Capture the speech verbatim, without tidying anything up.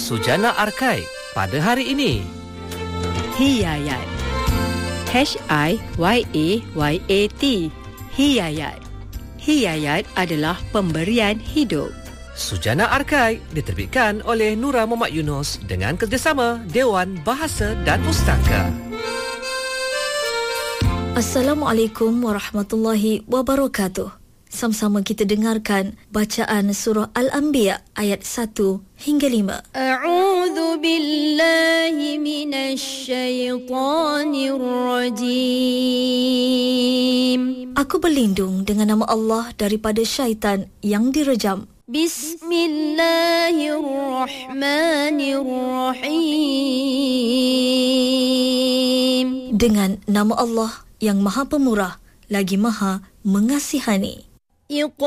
Sujana Arkai pada hari ini. Hiyayat. H I Y A Y A T. Hiyayat. Hiyayat adalah pemberian hidup. Sujana Arkai diterbitkan oleh Nura Muhammad Yunus dengan kerjasama Dewan Bahasa dan Pustaka. Assalamualaikum warahmatullahi wabarakatuh. Sama-sama kita dengarkan bacaan surah Al-Anbiya ayat satu hingga lima. A'udzu billahi minasy syaithanir rajim. Aku berlindung dengan nama Allah daripada syaitan yang direjam. Bismillahirrahmanirrahim. Dengan nama Allah yang Maha Pemurah lagi Maha Mengasihani.